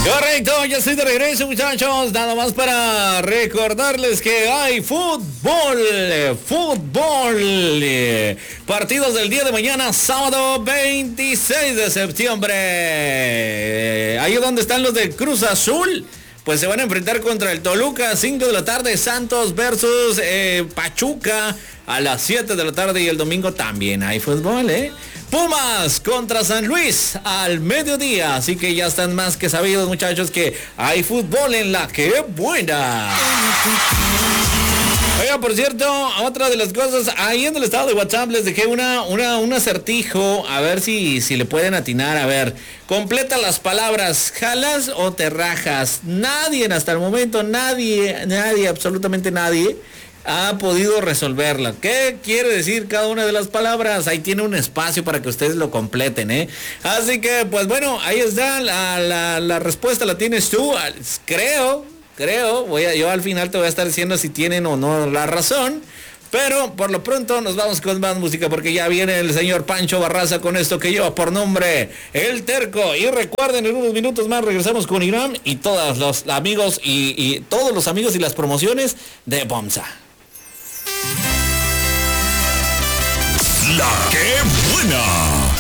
Correcto, ya estoy de regreso, muchachos. Nada más para recordarles que hay fútbol. Partidos del día de mañana, sábado 26 de septiembre. Ahí es donde están los de Cruz Azul. Pues se van a enfrentar contra el Toluca, 5 de la tarde, Santos versus Pachuca a las 7 de la tarde, y el domingo también hay fútbol, Pumas contra San Luis al mediodía, así que ya están más que sabidos, muchachos, que hay fútbol en la que buena. Oiga, por cierto, otra de las cosas, ahí en el estado de WhatsApp les dejé un acertijo, a ver si le pueden atinar. A ver, completa las palabras, ¿jalas o te rajas? Nadie hasta el momento, nadie, absolutamente nadie ha podido resolverla. ¿Qué quiere decir cada una de las palabras? Ahí tiene un espacio para que ustedes lo completen, Así que, pues bueno, ahí está, la respuesta la tienes tú, creo, yo al final te voy a estar diciendo si tienen o no la razón, pero por lo pronto nos vamos con más música, porque ya viene el señor Pancho Barraza con esto que lleva por nombre El Terco. Y recuerden, en unos minutos más regresamos con Irán y todos los amigos y todos los amigos y las promociones de Bomsa. La que buena.